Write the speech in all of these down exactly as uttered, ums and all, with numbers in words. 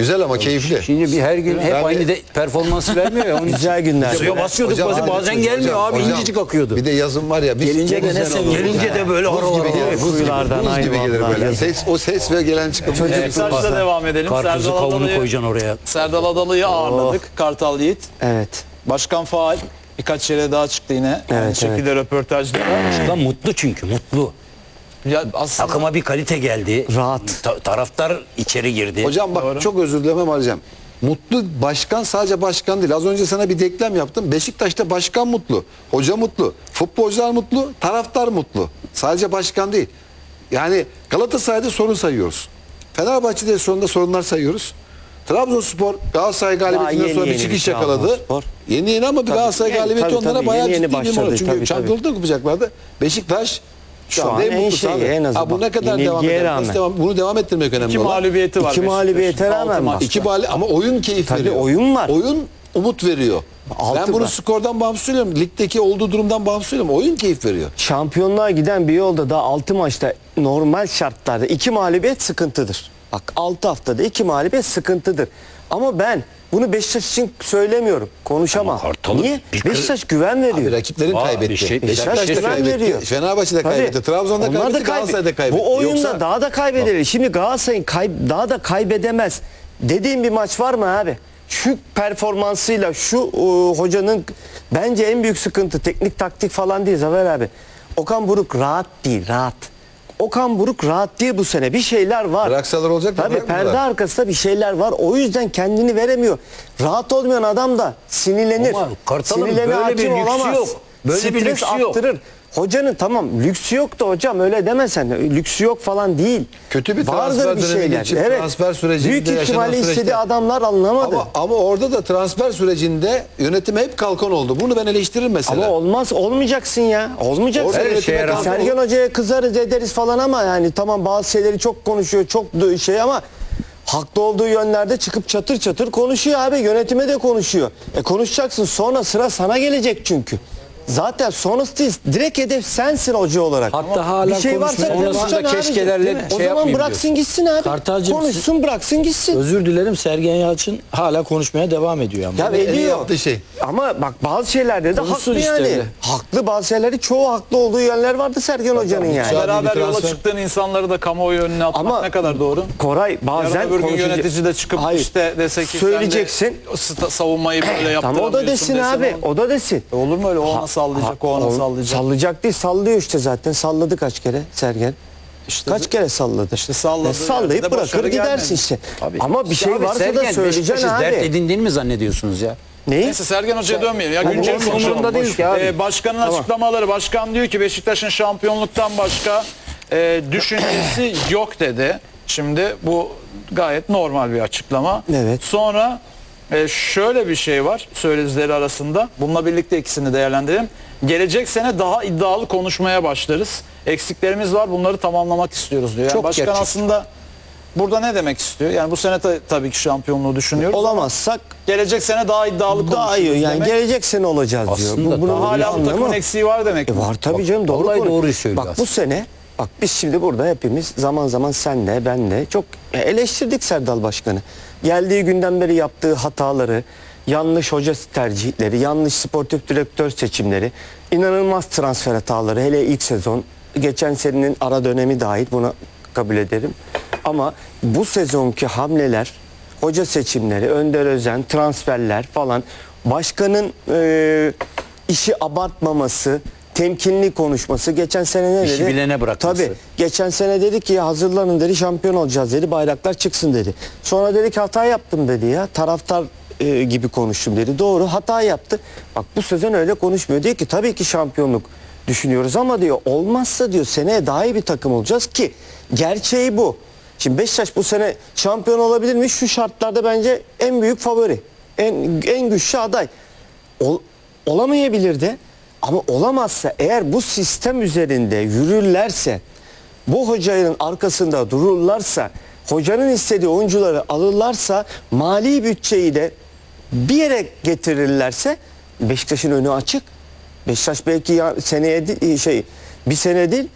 Güzel ama keyifli. Şimdi bir her gün hep Ben aynı de- de performansı vermiyor ya. Onun Güzel günler. Suya basıyorduk Hocam, bazen, hocam, bazen gelmiyor hocam, abi. hocam. İncecik akıyordu. Bir de yazın var ya. Biz Gelince de ne güzel seviyor. oldu. Gelince de böyle buz horolar gibi gelir. oluyor. Buz gibi, Kuyulardan, buz gibi ay gelir vallahi. böyle. Ses, o ses ve gelen çıkıp. Beşiktaş'la devam edelim. Karpuzu Serdal kavunu Adalı'yı koyacaksın oraya. Serdal Adalı'yı ağırladık. Kartal Yiğit. Evet. Başkan faal. Birkaç yere daha çıktı yine. Aynı Evet, şekilde röportajda. Başkan mutlu çünkü mutlu. Ya aslında Takıma bir kalite geldi. Rahat. Ta- taraftar içeri girdi. Hocam bak Doğru. çok özür dilemem alacağım. Mutlu başkan sadece başkan değil. Az önce sana bir deklem yaptım. Beşiktaş'ta başkan mutlu. Hoca mutlu. Futbolcular mutlu. Taraftar mutlu. Sadece başkan değil. Yani Galatasaray'da sorun sayıyoruz. Fenerbahçe'de sonunda sorunlar sayıyoruz. Trabzonspor Galatasaray galibiyetinden yeni sonra bir yeni çıkış bir yakaladı. Trabzonspor. Yeni yeni ama bir Tabii, Galatasaray yeni, galibiyeti tabii, onlara tabii, bayağı yeni yeni ciddi bir başladı. moral. Çünkü Tabii, şampiyonlukta kupacaklardı. Beşiktaş şu Şu anda an en en mutlusu şeyi, abi. en azından. Ha, bu ne kadar devam Yenilgiye eder? rağmen. Nasıl devam- Bunu devam ettirmek önemli iki olan. mağlubiyeti var. İki Beşiktaş'ın. mağlubiyete rağmen Altı bak. maçta. İki bali ama oyun keyif Tabii, veriyor. oyun var. Oyun umut veriyor. Altı ben bunu var. skordan bağımsız söylüyorum. Ligdeki olduğu durumdan bağımsız söylüyorum. Oyun keyif veriyor. Şampiyonluğa giden bir yolda daha altı maçta normal şartlarda iki mağlubiyet sıkıntıdır. Bak altı haftada iki mağlubiyet sıkıntıdır. Ama ben bunu Beşiktaş için söylemiyorum. Konuşamam. Ama Kartal'ın Niye? bir kır- Beşiktaş güven veriyor. Abi rakiplerin Var, kaybetti. bir şey- Beşiktaş bir şey da kaybetti. veriyor. Fenerbahçe de Tabii. kaybetti. Trabzon'da Onlar kaybetti. da kaybetti. Galatasaray da kaybetti. Bu oyunda Yoksa daha da kaybedilir. Şimdi Galatasaray'ın kay daha da kaybedemez dediğim bir maç var mı abi? Şu performansıyla şu e, hocanın bence en büyük sıkıntı teknik taktik falan değil Zafer abi. Okan Buruk rahat değil, rahat. Okan Buruk rahat değil bu sene. Bir şeyler var. Bıraksalar olacak mı? Tabii Bırakmadılar. perde arkasında bir şeyler var. O yüzden kendini veremiyor. Rahat olmayan adam da sinirlenir. Ama Kartal'ın Sinirlerine böyle bir hakim lüksü olamaz. yok. Böyle bir Stres lüksü yok. attırır. Hocanın tamam lüksü yok da hocam öyle demesen. Lüksü yok falan değil. Kötü bir Vardır transfer bir dönemi şeyler. geçip Evet. transfer sürecinde Büyük yaşanan ihtimalle süreçte- istediği adamlar alınamadı. Ama, ama orada da transfer sürecinde yönetim hep kalkan oldu. Bunu ben eleştiririm mesela. Ama olmaz, olmayacaksın ya. Olmayacaksın. Orada Her yönetime şeye rağmen- kalkan Sergen oldu. Hoca'ya kızarız ederiz falan ama yani tamam bazı şeyleri çok konuşuyor, çok du- şey ama haklı olduğu yönlerde çıkıp çatır çatır konuşuyor abi. Yönetime de konuşuyor. E konuşacaksın sonra sıra sana gelecek çünkü. Zaten sonrası değil. Direkt hedef sensin hoca olarak. Hatta hala bir şey varsa konuşmaya devam- konuşacaksın abi. keşkelerle Değil mi? şey O zaman yapmayayım bıraksın gitsin abi. Kartalcığım, Konuşsun bıraksın gitsin. Özür dilerim, Sergen Yalçın hala konuşmaya devam ediyor ama. Ya En iyi ediyor. yaptığı şey. Ama bak bazı şeylerde de Konuşsun haklı işte yani. öyle. Haklı bazı şeyleri çoğu haklı olduğu yönler vardı Sergen Hoca'nın yani. Güzel. Beraber bir yola transfer. çıktığın insanları da kamuoyu önüne atmak Ama- ne kadar doğru? Koray bazen Yarın öbür gün konuşacak- yönetici de çıkıp Hayır. işte dese ki Söyleyeceksin. sen de sta- savunmayı böyle Tamam yaptıramıyorsun. o da desin dese abi. ne olur? O da desin. E olur mu öyle? O ona sallayacak, o ona o- sallayacak. Sallayacak değil sallıyor işte zaten. Salladı kaç kere Sergen. İşte Kaç kere salladı. İşte salladığı E, sallayıp yerde de bırakır başarı gidersin gelmedi. işte. Tabii. Ama bir İşte şey abi, varsa Sergen, da söyleyeceksin Beşiktaş'ı abi. dert edindiğini mi zannediyorsunuz ya? Neyi? Neyse Sergen Hoca'ya dönmeyelim. Ya Hadi güncel onun konuşalım. umurunda değil ki abi. Ee, başkanın açıklamaları. Başkan diyor ki Beşiktaş'ın şampiyonluktan başka e, düşüncesi yok dedi. Şimdi bu gayet normal bir açıklama. Evet. Sonra e, şöyle bir şey var söylediğleri arasında. Bununla birlikte ikisini değerlendirelim. Gelecek sene daha iddialı konuşmaya başlarız. Eksiklerimiz var. Bunları tamamlamak istiyoruz diyor. Yani Çok başkan gerçek. aslında burada ne demek istiyor? Yani bu sene ta- tabii ki şampiyonluğu düşünüyoruz. Olamazsak Gelecek sene daha iddialı daha iyi. konuşuruz Yani demek. gelecek sene olacağız diyor. Aslında bunun daha bir Hala bu takımın anlamı- eksiği var demek. E mi? var tabii canım doğru vallahi konu. doğruyu söylüyor Bak bu aslında. sene bak biz şimdi burada hepimiz zaman zaman senle benle çok eleştirdik Serdal Başkan'ı. Geldiği günden beri yaptığı hataları, yanlış hoca tercihleri, yanlış sportif direktör seçimleri, inanılmaz transfer hataları hele ilk sezon, geçen senenin ara dönemi dahil buna kabul ederim. Ama bu sezonki hamleler, hoca seçimleri, Önder Özen, transferler falan başkanın e, işi abartmaması, temkinli konuşması. Geçen sene ne dedi? İşi bilene bırakması. Tabii. Geçen sene dedi ki ya hazırlanın dedi şampiyon olacağız dedi. Bayraklar çıksın dedi. Sonra dedi ki hata yaptım dedi ya. Taraftar e, gibi konuştum dedi. Doğru hata yaptı. Bak bu sezon öyle konuşmuyor. Diyor ki tabii ki şampiyonluk düşünüyoruz ama diyor olmazsa diyor seneye daha iyi bir takım olacağız ki gerçeği bu. Şimdi Beşiktaş bu sene şampiyon olabilir mi? Şu şartlarda bence en büyük favori. En, en güçlü aday. Ol, olamayabilir de ama olamazsa eğer bu sistem üzerinde yürürlerse bu hocanın arkasında dururlarsa hocanın istediği oyuncuları alırlarsa mali bütçeyi de bir yere getirirlerse Beşiktaş'ın önü açık. Beşiktaş belki ya, seneye di- şey bir sene değil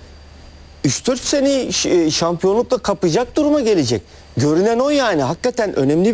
üç dört seneyi ş- şampiyonlukla kapacak duruma gelecek. Görünen o yani hakikaten önemli